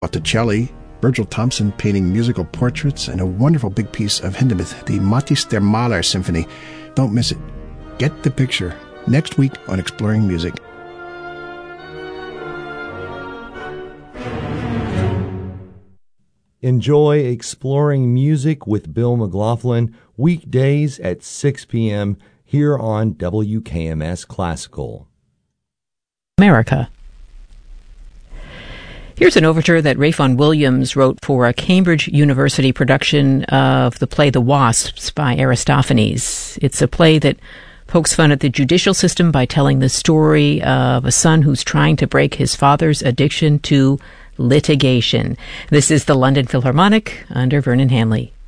Botticelli, Virgil Thompson painting musical portraits, and a wonderful big piece of Hindemith, the Matthäus der Maler Symphony. Don't miss it. Get the picture. Next week on Exploring Music. Enjoy Exploring Music with Bill McLaughlin weekdays at 6 p.m. here on WKMS Classical. America. Here's an overture that Ralph Vaughan Williams wrote for a Cambridge University production of the play The Wasps by Aristophanes. It's a play that pokes fun at the judicial system by telling the story of a son who's trying to break his father's addiction to litigation. This is the London Philharmonic under Vernon Hanley.